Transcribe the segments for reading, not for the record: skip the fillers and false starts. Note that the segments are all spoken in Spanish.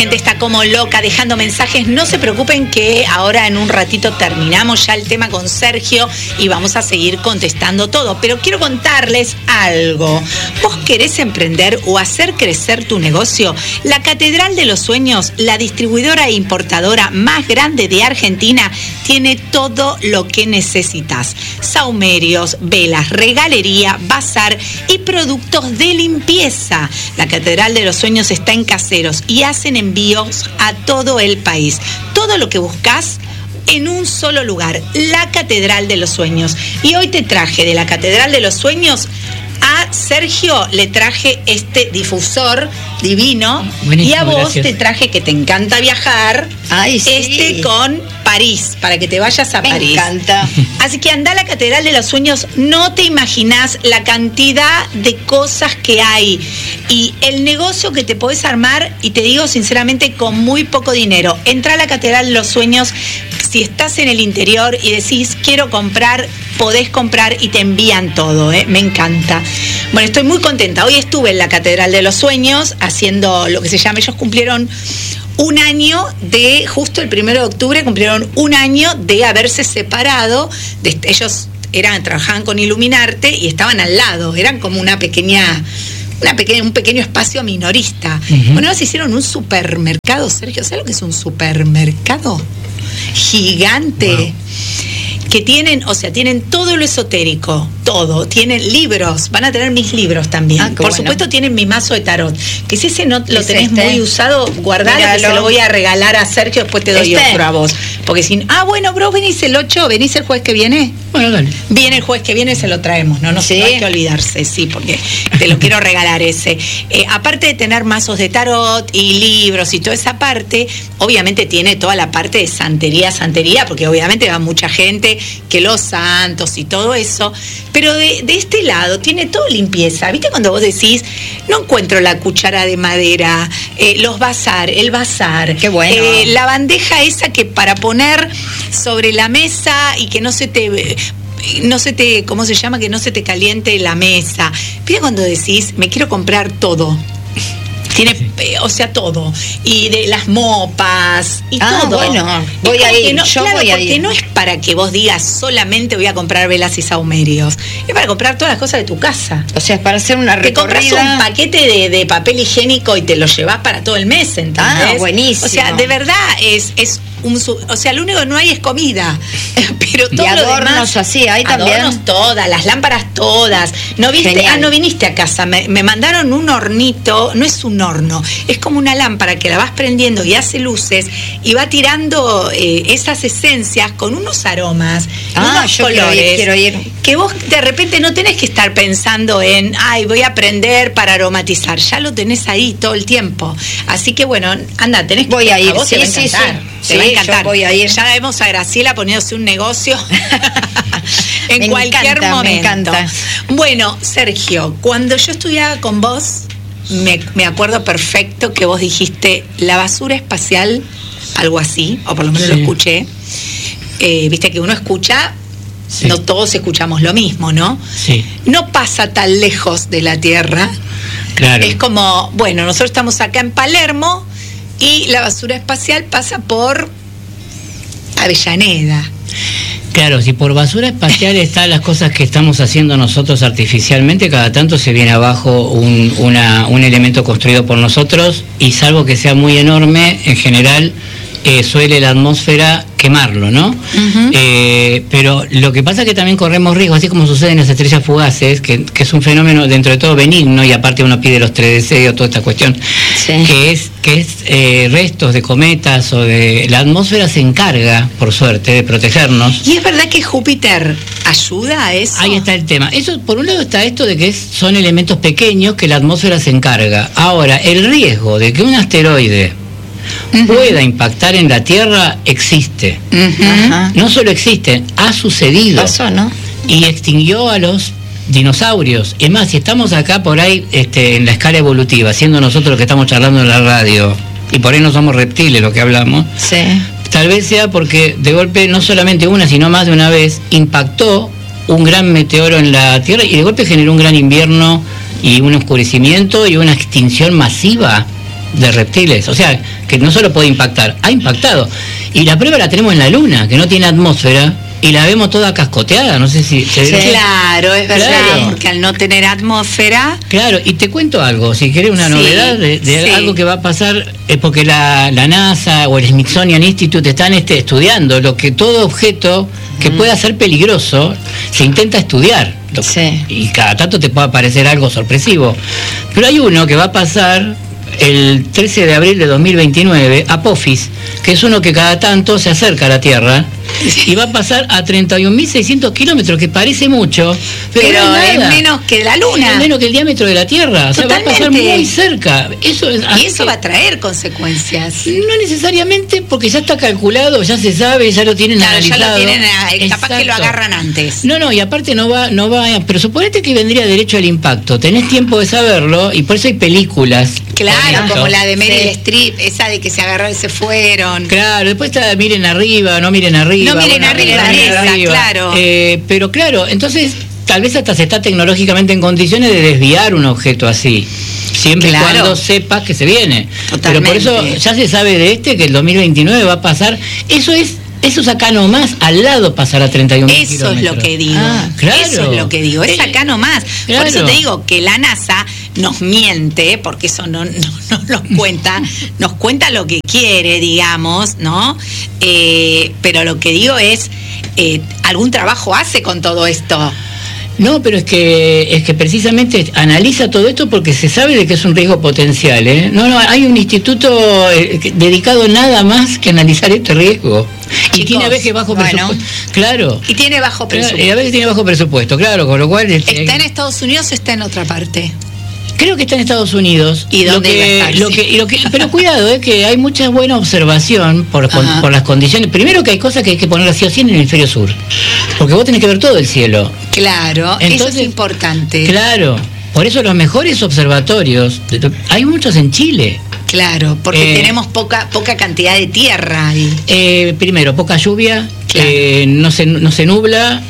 gente está como loca dejando mensajes. No se preocupen que ahora en un ratito terminamos ya el tema con Sergio y vamos a seguir contestando todo. Pero quiero contarles algo. ¿Vos querés emprender o hacer crecer tu negocio? La Catedral de los Sueños, la distribuidora e importadora más grande de Argentina, tiene todo lo que necesitas. Sahumerios, velas, regalería, bazar y productos de limpieza. La Catedral de los Sueños está en Caseros y hacen envíos a todo el país. Todo lo que buscas en un solo lugar, la Catedral de los Sueños. Y hoy te traje de la Catedral de los Sueños a Sergio, le traje este difusor divino. Buenísimo, y a vos, gracias. Te traje, que te encanta viajar. Ay, sí. Con París, para que te vayas a París. Me encanta. Así que anda a la Catedral de los Sueños. No te imaginás la cantidad de cosas que hay y el negocio que te podés armar, y te digo sinceramente, con muy poco dinero. Entra a la Catedral de los Sueños. Si estás en el interior y decís quiero comprar, podés comprar y te envían todo, Me encanta. Bueno, estoy muy contenta. Hoy estuve en la Catedral de los Sueños haciendo lo que se llama, ellos cumplieron un año de, justo el 1 de octubre, cumplieron un año de haberse separado. Ellos trabajaban con Iluminarte y estaban al lado, eran como un pequeño espacio minorista. Uh-huh. Bueno, se hicieron un supermercado, Sergio. ¿Sabes lo que es un supermercado? Gigante. Wow. Que tienen todo lo esotérico, todo. Tienen libros, van a tener mis libros también. Por supuesto tienen mi mazo de tarot. Que si ese no lo tenés muy usado, guardalo, que se lo voy a regalar a Sergio, después te doy otro a vos. Porque si, bueno, bro, venís el 8, venís el jueves que viene. Bueno, dale. Viene el jueves que viene, se lo traemos, no hay que olvidarse, sí, porque te lo quiero regalar ese. Aparte de tener mazos de tarot y libros y toda esa parte, obviamente tiene toda la parte de santería, porque obviamente va mucha gente, que los santos y todo eso, pero de este lado tiene todo limpieza. ¿Viste cuando vos decís, no encuentro la cuchara de madera, el bazar? Qué bueno. La bandeja esa que para poner sobre la mesa y que no se te, ¿cómo se llama? Que no se te caliente la mesa. ¿Viste cuando decís, me quiero comprar todo? Tiene, todo. Y de las mopas y todo. Bueno, voy a ir. Porque no es para que vos digas solamente voy a comprar velas y sahumerios. Es para comprar todas las cosas de tu casa. O sea, es para hacer una recorrida. Te compras un paquete de papel higiénico y te lo llevas para todo el mes, ¿entendés? Buenísimo. O sea, de verdad es lo único que no hay es comida, pero todo y adornos lo demás, así, hay también adornos todas, las lámparas todas. ¿No viste? Genial. No viniste a casa, me mandaron un hornito, no es un horno, es como una lámpara que la vas prendiendo y hace luces y va tirando esas esencias con unos aromas, unos colores, quiero ir. Que vos de repente no tenés que estar pensando en, voy a aprender para aromatizar, ya lo tenés ahí todo el tiempo. Así que bueno, anda, tenés que ir. A vos te va a encantar. Te va a encantar. Voy a ir. Ya vemos a Graciela poniéndose un negocio en cualquier momento. Me encanta. Bueno, Sergio, cuando yo estudiaba con vos, me acuerdo perfecto que vos dijiste la basura espacial, algo así, o por lo menos lo escuché. Viste que uno escucha, no todos escuchamos lo mismo, ¿no? Sí. No pasa tan lejos de la Tierra. Claro. Es como, bueno, nosotros estamos acá en Palermo y la basura espacial pasa por Avellaneda. Claro, si por basura espacial están las cosas que estamos haciendo nosotros artificialmente, cada tanto se viene abajo un elemento construido por nosotros, y salvo que sea muy enorme, en general suele la atmósfera quemarlo, ¿no? Uh-huh. Pero lo que pasa es que también corremos riesgo, así como sucede en las estrellas fugaces, que es un fenómeno dentro de todo benigno, y aparte uno pide los 3 deseos, toda esta cuestión, que es restos de cometas o de... La atmósfera se encarga, por suerte, de protegernos. ¿Y es verdad que Júpiter ayuda a eso? Ahí está el tema. Eso, por un lado está esto de que son elementos pequeños que la atmósfera se encarga. Ahora, el riesgo de que un asteroide pueda impactar en la Tierra existe. No solo existe, ha sucedido. Pasó, ¿no? Y extinguió a los dinosaurios. Es más, si estamos acá por ahí en la escala evolutiva, siendo nosotros los que estamos charlando en la radio, y por ahí no somos reptiles lo que hablamos, tal vez sea porque de golpe no solamente una, sino más de una vez impactó un gran meteoro en la Tierra y de golpe generó un gran invierno y un oscurecimiento y una extinción masiva de reptiles. O sea, que no solo puede impactar, ha impactado. Y la prueba la tenemos en la Luna, que no tiene atmósfera, y la vemos toda cascoteada, no sé si... Claro, es verdad, porque al no tener atmósfera... Claro, y te cuento algo, si querés una novedad de algo que va a pasar, es porque la NASA o el Smithsonian Institute están estudiando lo que todo objeto que pueda ser peligroso se intenta estudiar. Y cada tanto te puede aparecer algo sorpresivo. Pero hay uno que va a pasar el 13 de abril de 2029, Apophis, que es uno que cada tanto se acerca a la Tierra y va a pasar a 31.600 kilómetros, que parece mucho, pero no es nada. Es menos que la Luna. Es menos que el diámetro de la Tierra. O sea, va a pasar muy cerca. Eso es, y eso va a traer consecuencias. No necesariamente, porque ya está calculado, ya se sabe, ya lo tienen analizado. Ya lo tienen, capaz que lo agarran antes. No, y aparte no va, pero suponete que vendría derecho al impacto. Tenés tiempo de saberlo y por eso hay películas. Claro, como la de Meryl Streep, esa de que se agarraron y se fueron. Claro, después está miren arriba, no miren arriba. No miren arriba, claro. Pero claro, entonces tal vez hasta se está tecnológicamente en condiciones de desviar un objeto así, siempre y cuando sepas que se viene. Totalmente. Pero por eso ya se sabe de que el 2029 va a pasar, eso es acá nomás, al lado pasar a 31 kilómetros. Eso es lo que digo. Claro. Eso es lo que digo, es acá nomás. Claro. Por eso te digo que la NASA nos miente, porque eso no nos cuenta, nos cuenta lo que quiere, digamos, ¿no? Pero lo que digo es, algún trabajo hace con todo esto. No, pero es que precisamente analiza todo esto porque se sabe de que es un riesgo potencial, ¿eh? No, hay un instituto dedicado nada más que analizar este riesgo. Chicos, y tiene a veces bajo presupuesto. Claro. Y tiene bajo presupuesto. Y a veces tiene bajo presupuesto, claro, con lo cual... ¿Está en Estados Unidos o está en otra parte? Creo que está en Estados Unidos. ¿Y dónde pero cuidado, que hay mucha buena observación por las condiciones. Primero que hay cosas que hay que poner así o así en el hemisferio sur, porque vos tenés que ver todo el cielo. Claro, entonces, eso es importante. Claro, por eso los mejores observatorios, hay muchos en Chile. Claro, porque tenemos poca cantidad de tierra ahí. Primero, poca lluvia, no se nubla,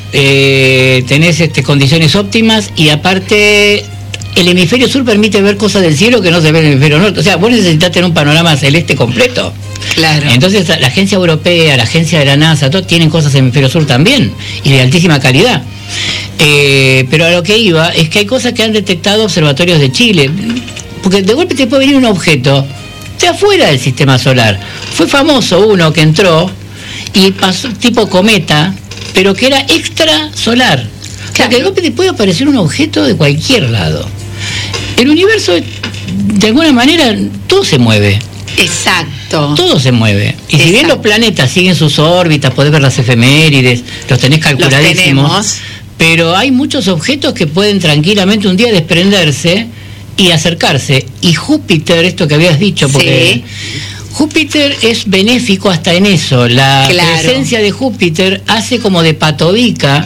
tenés condiciones óptimas y aparte... El hemisferio sur permite ver cosas del cielo que no se ve en el hemisferio norte. O sea, vos necesitas tener un panorama celeste completo. Claro. Entonces, la agencia europea, la agencia de la NASA, todos tienen cosas en el hemisferio sur también, y de altísima calidad. Pero a lo que iba es que hay cosas que han detectado observatorios de Chile. Porque de golpe te puede venir un objeto de afuera del sistema solar. Fue famoso uno que entró y pasó tipo cometa, pero que era extrasolar. Claro. O sea, que de golpe te puede aparecer un objeto de cualquier lado. El universo, de alguna manera, todo se mueve. Exacto. Todo se mueve. Y si bien los planetas siguen sus órbitas, podés ver las efemérides, los tenés calculadísimos, pero hay muchos objetos que pueden tranquilamente un día desprenderse y acercarse. Y Júpiter, esto que habías dicho, porque... Júpiter es benéfico hasta en eso. La presencia de Júpiter hace como de patobica,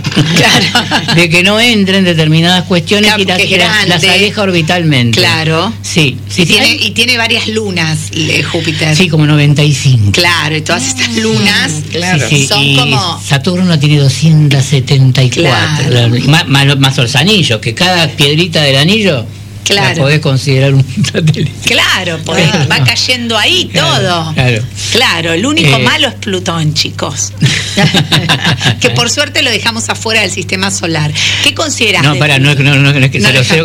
de que no entren determinadas cuestiones y las aleja orbitalmente. Claro. Sí. Y tiene varias lunas, Júpiter. Sí, como 95. Claro, y todas estas lunas son como... Saturno tiene 274. Claro. Más los anillos, que cada piedrita del anillo... La podés considerar un satélite. Claro, va cayendo ahí todo. Claro, el único malo es Plutón, chicos. Que por suerte lo dejamos afuera del sistema solar. ¿Qué considerás? No, es que se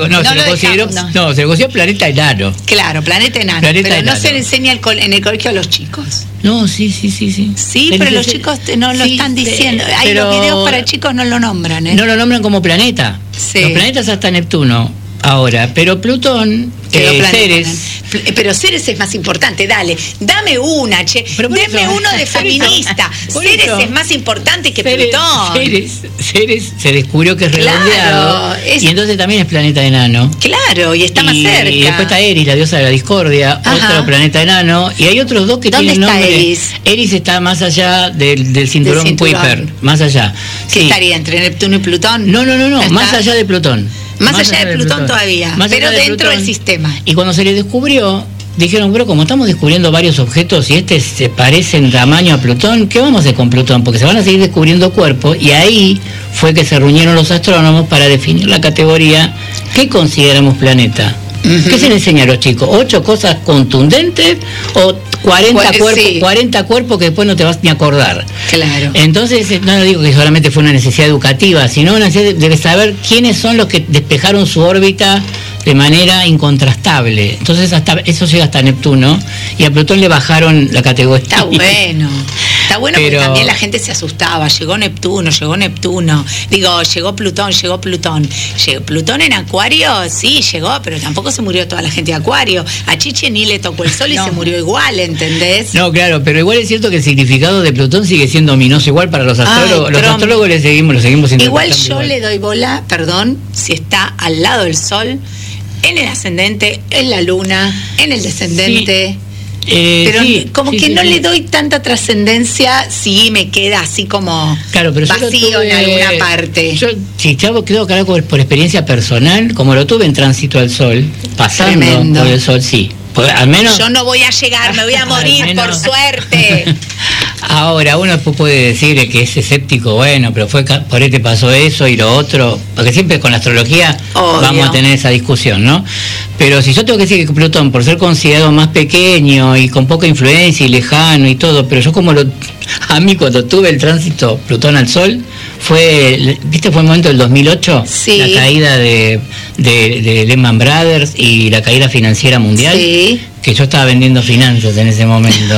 lo considera planeta enano. Claro, planeta enano. Pero no se le enseña en el colegio a los chicos. No, sí. Sí, pero los chicos no lo están diciendo. Hay los videos para chicos, no lo nombran. No lo nombran como planeta. Los planetas hasta Neptuno. Ahora, pero Plutón, Ceres... Pero Ceres es más importante, dame una, deme uno de feminista. Ceres es más importante que Plutón. Ceres se descubrió que es redondeado, y entonces también es planeta enano. Claro, y está más cerca. Y después está Eris, la diosa de la discordia, otro planeta enano, y hay otros dos que tienen nombre. ¿Dónde está Eris? Eris está más allá del cinturón Kuiper, más allá. ¿Qué estaría entre Neptuno y Plutón? No, más allá de Plutón. Más allá de Plutón todavía, pero dentro del sistema. Y cuando se le descubrió, dijeron, pero como estamos descubriendo varios objetos y se parece en tamaño a Plutón, ¿qué vamos a hacer con Plutón? Porque se van a seguir descubriendo cuerpos, y ahí fue que se reunieron los astrónomos para definir la categoría que consideramos planeta. ¿Qué se le enseña a los chicos? 8 cosas contundentes o 40 cuerpos que después no te vas ni a acordar. Claro. Entonces, no digo que solamente fue una necesidad educativa, sino una necesidad de saber quiénes son los que despejaron su órbita de manera incontrastable. Entonces eso llega hasta Neptuno, y a Plutón le bajaron la categoría. Está bueno porque también la gente se asustaba. Llegó Neptuno. Digo, llegó Plutón. Plutón en Acuario, sí, llegó, pero tampoco se murió toda la gente de Acuario. A Chiche ni le tocó el sol y se murió igual, ¿entendés? No, claro, pero igual es cierto que el significado de Plutón sigue siendo ominoso igual para los astrólogos. Los astrólogos lo seguimos interpretando. Igual yo le doy bola, si está al lado del sol, en el ascendente, en la luna, en el descendente. Sí. Pero le doy tanta trascendencia si me queda así como vacío en alguna parte. Yo creo que algo por experiencia personal, como lo tuve en tránsito al sol, pasando por el sol, sí. Pues, al menos, yo no voy a llegar, me voy a morir por suerte. Ahora, uno puede decir que es escéptico, bueno, pero por ahí te pasó eso y lo otro, porque siempre con la astrología vamos a tener esa discusión, ¿no? Pero si yo tengo que decir que Plutón, por ser considerado más pequeño y con poca influencia y lejano y todo, pero yo a mí cuando tuve el tránsito Plutón al Sol, fue el momento del 2008, sí, la caída de Lehman Brothers y la caída financiera mundial, sí, que yo estaba vendiendo finanzas en ese momento.